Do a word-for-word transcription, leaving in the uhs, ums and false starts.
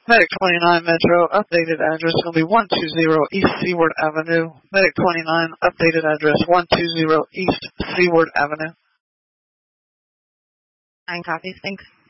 Medic twenty-nine Metro, updated address going to be one twenty East Seaward Avenue. Medic twenty-nine, updated address one twenty East Seaward Avenue. Nine copies, thanks.